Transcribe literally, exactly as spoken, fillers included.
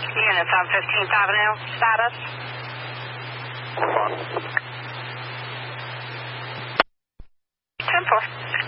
Units on fifteenth Avenue. Status? Hold on. ten four.